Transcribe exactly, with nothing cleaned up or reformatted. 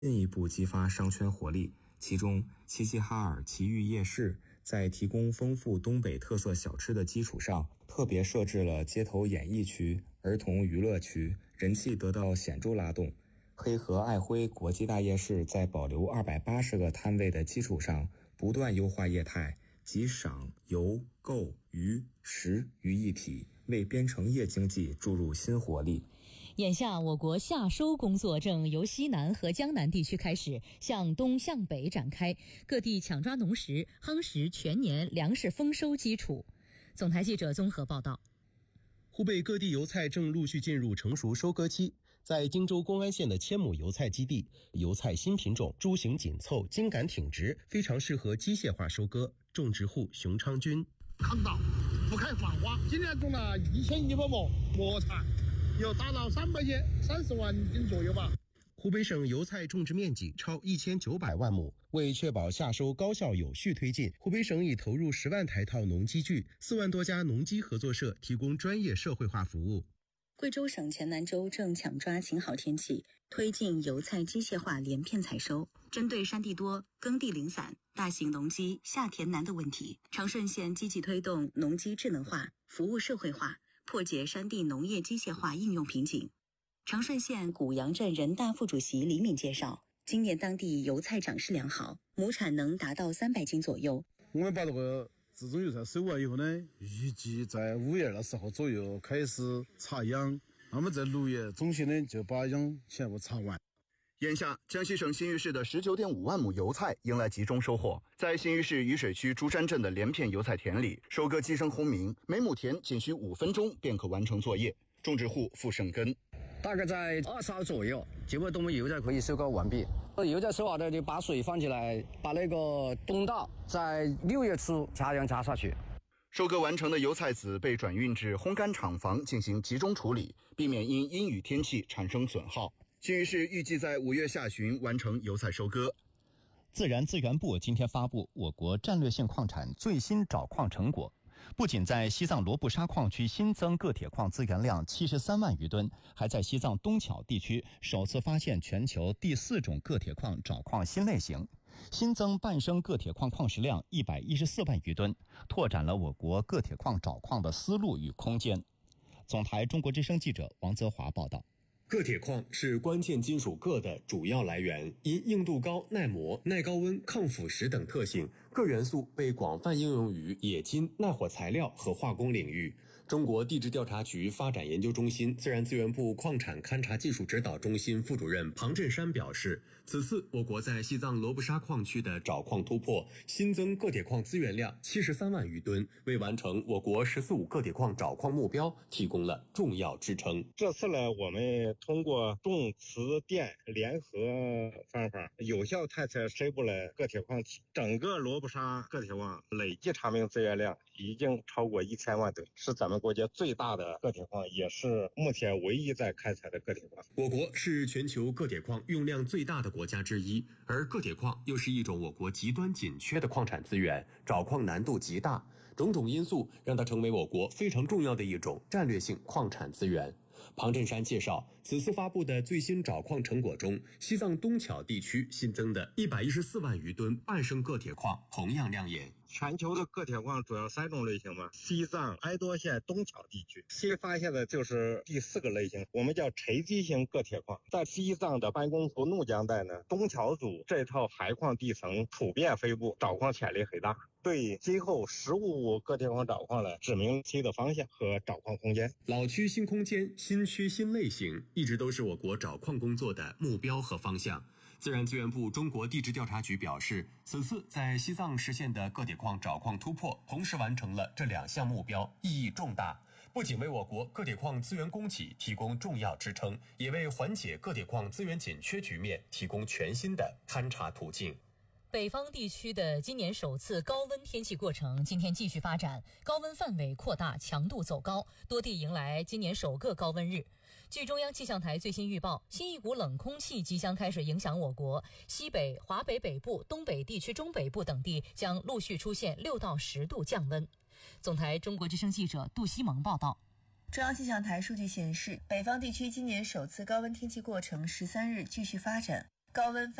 进一步激发商圈活力。其中，齐齐哈尔奇遇夜市在提供丰富东北特色小吃的基础上，特别设置了街头演艺区、儿童娱乐区，人气得到显著拉动。黑河爱辉国际大夜市在保留二百八十个摊位的基础上，不断优化业态，集赏、游、购、娱、食于一体，为边城业经济注入新活力。 眼下，我国夏收工作正由西南和江南地区开始，向东向北展开，各地抢抓农时，夯实全年粮食丰收基础。总台记者综合报道。 湖北各地油菜正陆续进入成熟收割期，在荆州公安县的千亩油菜基地，油菜新品种株型紧凑、茎秆挺直，非常适合机械化收割。种植户熊昌军： 抗稻不开放花，今年种了一千一百亩磨菜，有达到三百斤，三十万斤左右吧。 湖北省油菜种植面积超一千九百万亩，为确保夏收高效有序推进，湖北省已投入十万台套农机具，四万多家农机合作社提供专业社会化服务。 贵州省黔南州正抢抓晴好天气，推进油菜机械化连片采收。针对山地多、耕地零散、大型农机下田难的问题，长顺县积极推动农机智能化、服务社会化，破解山地农业机械化应用瓶颈。长顺县古阳镇人大副主席李敏介绍，今年当地油菜长势良好，亩产能达到三百斤左右。 我们把这个自种油菜收完以后呢，预计在五月的时候左右开始插秧，那么在六月中旬呢就把秧全部插完。 眼下，江西省新余市的 十九点五万亩油菜迎来集中收获。在新余市雨水区珠山镇的连片油菜田里，收割机声轰鸣，每亩田仅需五分钟便可完成作业。种植户付胜根： 大概在二十号左右，基本冬油菜可以收割完毕。油菜收好的就把水放起来，把那个冬稻在六月初加秧加下去。 收割完成的油菜籽被转运至烘干厂房进行集中处理，避免因阴雨天气产生损耗。新余市预计在五月下旬完成油菜收割。 自然资源部今天发布我国战略性矿产最新找矿成果，不仅在西藏罗布沙矿区新增铬铁矿资源量七十三万余吨，还在西藏东巧地区首次发现全球第四种铬铁矿找矿新类型，新增半升铬铁矿矿石量一百一十四万余吨，拓展了我国铬铁矿找矿的思路与空间。总台中国之声记者王泽华报道。 铬铁矿是关键金属铬的主要来源，因硬度高、耐磨、耐高温、抗腐蚀等特性，铬元素被广泛应用于冶金、耐火材料和化工领域。中国地质调查局发展研究中心自然资源部矿产勘察技术指导中心副主任庞振山表示，此次我国在西藏罗布沙矿区的找矿突破，新增铬铁矿资源量七十三万余吨，为完成我国“十四五”铬铁矿找矿目标提供了重要支撑。 这次呢，我们通过重磁电联合方法，有效探测深部的铬铁矿体。整个罗布沙铬铁矿累计查明资源量已经超过一千万吨，是咱们国家最大的铬铁矿，也是目前唯一在开采的铬铁矿。 我国是全球铬铁矿用量最大的国家之一，而铬铁矿又是一种我国极端紧缺的矿产资源，找矿难度极大，种种因素让它成为我国非常重要的一种战略性矿产资源。庞振山介绍，此次发布的最新找矿成果中，西藏东巧地区新增的一百一十四万余吨半升铬铁矿同样亮眼。 全球的铬铁矿主要三种类型嘛，西藏哀多县东巧地区新发现的就是第四个类型，我们叫沉积型铬铁矿。在西藏的班公湖怒江带呢，东巧组这套海矿地层普遍分布，找矿潜力很大，对今后十五铬铁矿找矿了指明新的方向和找矿空间。 老区新空间，新区新类型，一直都是我国找矿工作的目标和方向。自然资源部中国地质调查局表示，此次在西藏实现的铬铁矿找矿突破，同时完成了这两项目标，意义重大，不仅为我国铬铁矿资源供给提供重要支撑，也为缓解铬铁矿资源紧缺局面提供全新的勘察途径。 北方地区的今年首次高温天气过程今天继续发展，高温范围扩大，强度走高，多地迎来今年首个高温日。据中央气象台最新预报，新一股冷空气即将开始影响我国，西北、华北北部、东北地区中北部等地将陆续出现六到十度降温。总台中国之声记者杜西蒙报道。 中央气象台数据显示，北方地区今年首次高温天气过程十三日继续发展。 高温